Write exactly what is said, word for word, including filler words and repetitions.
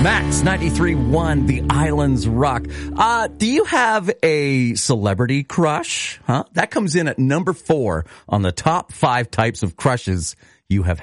Max ninety-three point one, The Islands Rock. Uh, do you have a celebrity crush? Huh? That comes in at number four on the top five types of crushes you have